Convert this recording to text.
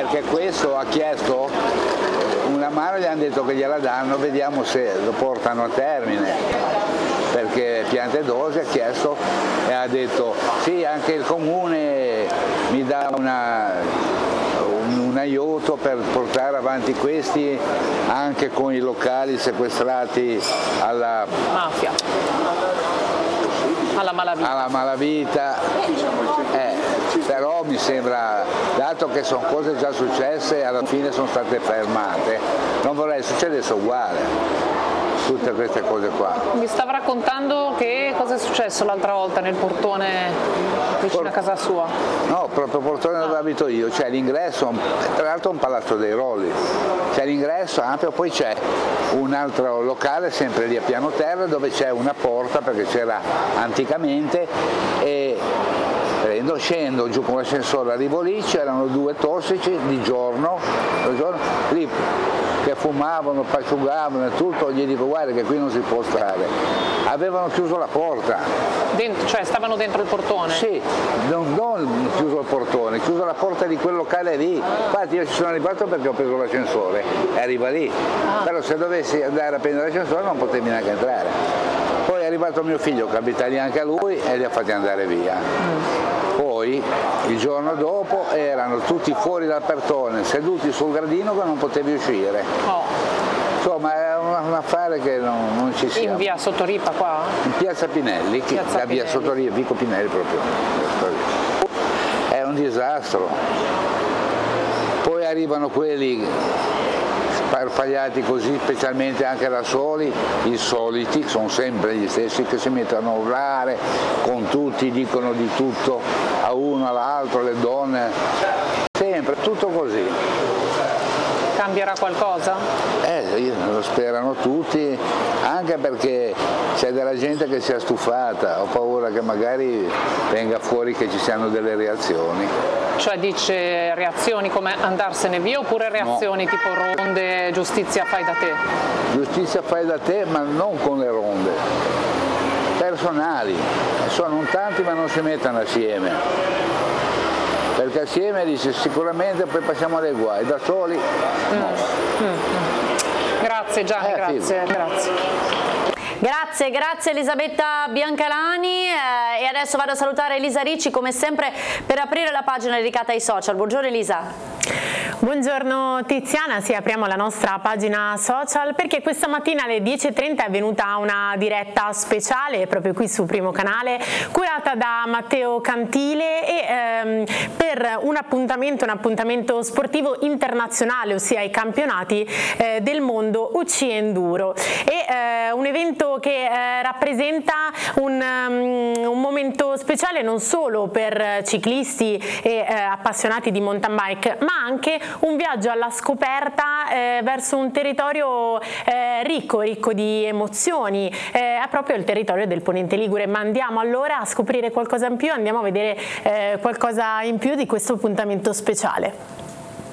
perché questo ha chiesto una mano, gli hanno detto che gliela danno, vediamo se lo portano a termine, perché Piantedosi ha chiesto e ha detto sì, anche il comune mi dà un aiuto per portare avanti questi anche con i locali sequestrati alla mafia, alla malavita. Però mi sembra, dato che sono cose già successe, alla fine sono state fermate, non vorrei succedesse uguale, tutte queste cose qua. Mi stava raccontando che cosa è successo l'altra volta nel portone vicino a casa sua? No, proprio il portone dove abito io, c'è l'ingresso, tra l'altro è un palazzo dei Rolli, c'è l'ingresso ampio, poi c'è un altro locale sempre lì a piano terra dove c'è una porta perché c'era anticamente e scendo giù con l'ascensore, arrivo lì, c'erano due tossici di giorno lì che fumavano, asciugavano e tutto, gli dico guarda che qui non si può stare. Avevano chiuso la porta. Cioè stavano dentro il portone? Sì, non chiuso il portone, chiuso la porta di quel locale lì. Infatti io ci sono arrivato perché ho preso l'ascensore e arriva lì. Però se dovessi andare a prendere l'ascensore non potevi neanche entrare. Poi è arrivato mio figlio, capita lì anche a lui e li ha fatti andare via. Poi il giorno dopo erano tutti fuori dal portone, seduti sul gradino che non potevi uscire. Insomma è un affare che non ci siamo. In via Sottoripa qua? In piazza Pinelli, la via Sottoripa, Vico Pinelli proprio. È un disastro. Poi arrivano quelli sparpagliati così, specialmente anche da soli, i soliti, sono sempre gli stessi che si mettono a urlare con tutti, dicono di tutto a uno, all'altro, le donne, sempre, tutto così. Cambierà qualcosa? Lo sperano tutti, anche perché c'è della gente che si è stufata, ho paura che magari venga fuori che ci siano delle reazioni. Cioè dice reazioni come andarsene via oppure reazioni no, tipo ronde, giustizia fai da te? Giustizia fai da te, ma non con le ronde, personali, sono tanti ma non si mettono assieme, perché assieme dice sicuramente poi passiamo ai guai, da soli no. Grazie Gianni, Grazie Elisabetta Biancalani e adesso vado a salutare Elisa Ricci come sempre per aprire la pagina dedicata ai social. Buongiorno Elisa. Buongiorno Tiziana, sì, apriamo la nostra pagina social perché questa mattina alle 10:30 è venuta una diretta speciale proprio qui su Primo Canale curata da Matteo Cantile e per un appuntamento sportivo internazionale, ossia i campionati del mondo UCI Enduro e un evento che rappresenta un momento speciale non solo per ciclisti e appassionati di mountain bike ma anche un viaggio alla scoperta verso un territorio ricco di emozioni, è proprio il territorio del Ponente Ligure. Ma andiamo allora a scoprire qualcosa in più, andiamo a vedere qualcosa in più di questo appuntamento speciale.